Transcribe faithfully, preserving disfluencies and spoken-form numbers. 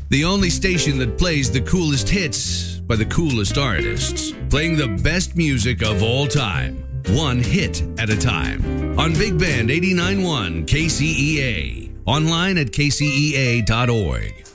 The only station that plays the coolest hits by the coolest artists. Playing the best music of all time. One hit at a time. On Big Band eighty-nine point one K C E A. Online at K C E A dot org.